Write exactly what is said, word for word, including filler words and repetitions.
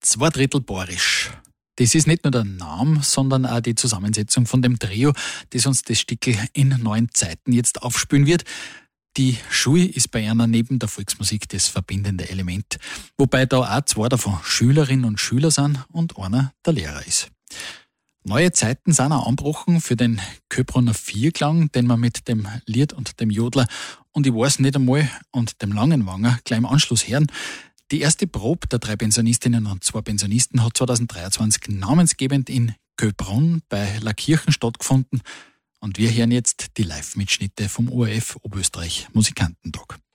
Zwei Drittel Bayerisch. Das ist nicht nur der Name, sondern auch die Zusammensetzung von dem Trio, das uns das Stickel in neuen Zeiten jetzt aufspülen wird. Die Schule ist bei einer neben der Volksmusik das verbindende Element. Wobei da auch zwei davon Schülerinnen und Schüler sind und einer der Lehrer ist. Neue Zeiten sind auch angebrochen für den Köbrunner Vierklang, den man mit dem Lied und dem Jodler und ich weiß nicht einmal und dem Langenwanger gleich im Anschluss hören. Die erste Probe der drei Pensionistinnen und zwei Pensionisten hat zweitausenddreiundzwanzig namensgebend in Köbrunn bei Laakirchen stattgefunden. Und wir hören jetzt die Live-Mitschnitte vom O R F Oberösterreich Musikantentag.